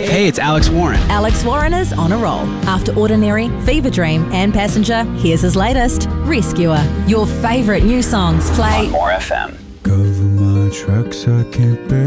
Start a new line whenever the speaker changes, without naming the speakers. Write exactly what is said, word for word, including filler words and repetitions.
Hey, it's Alex Warren.
Alex Warren is on a roll. After Ordinary, Fever Dream and Passenger, here's his latest, Rescuer. Your favourite new songs play
On More F M.
Cover my tracks, I can't bear